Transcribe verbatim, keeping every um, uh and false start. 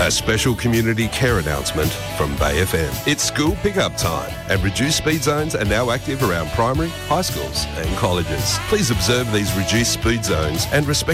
A special community care announcement from Bay F M. It's school pickup time, and reduced speed zones are now active around primary, high schools and colleges. Please observe these reduced speed zones and respect